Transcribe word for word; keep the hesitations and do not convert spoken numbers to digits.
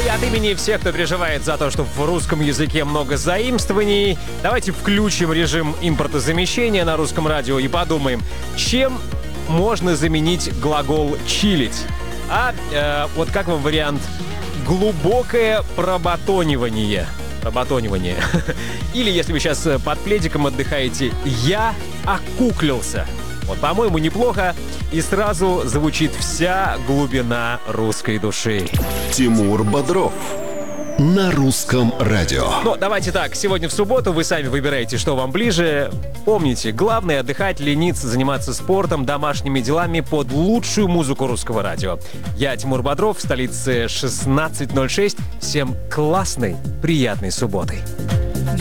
И от имени всех, кто переживает за то, что в русском языке много заимствований, давайте включим режим импортозамещения на русском радио и подумаем, чем можно заменить глагол «чилить». А э, вот как вам вариант «глубокое пробатонивание». Пробатонивание. Или, если вы сейчас под пледиком отдыхаете, «я окуклился». Вот, по-моему, неплохо. И сразу звучит вся глубина русской души. Тимур Бодров на русском радио. Ну, давайте так. Сегодня в субботу вы сами выбираете, что вам ближе. Помните, главное — отдыхать, лениться, заниматься спортом, домашними делами под лучшую музыку русского радио. Я Тимур Бодров, в столице шестнадцать ноль шесть. Всем классной, приятной субботы.